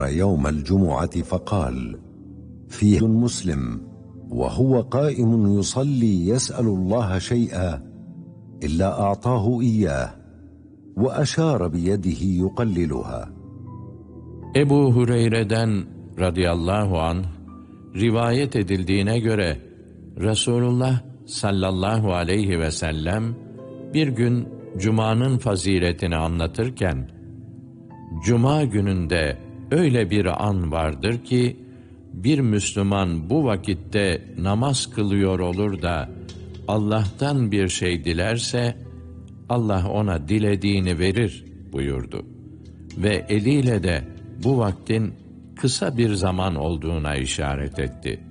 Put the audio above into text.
يوم الجمعة فقال: فيه مسلم وهو قائم يصلي يسأل الله شيئا إلا أعطاه إياه، وأشار بيده يقللها. Ebu Hureyre'den radıyallahu anh rivayet edildiğine göre Resulullah sallallahu aleyhi ve sellem bir gün Cuma'nın faziletini anlatırken, Cuma gününde öyle bir an vardır ki, bir Müslüman bu vakitte namaz kılıyor olur da Allah'tan bir şey dilerse, Allah ona dilediğini verir buyurdu. Ve eliyle de bu vaktin kısa bir zaman olduğuna işaret etti.